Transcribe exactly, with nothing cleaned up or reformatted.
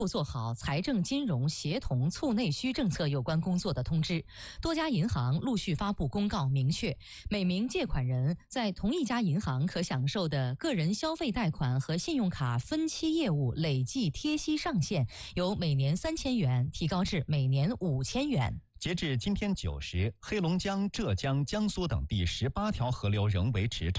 做好财政金融协同促内需政策有关工作的通知。多家银行陆续发布公告，明确每名借款人在同一家银行可享受的个人消费贷款和信用卡分期业务累计贴息上限由每年三千元提高至每年五千元。 截至今天九时，黑龙江、浙江、江苏等第十八条河流仍维持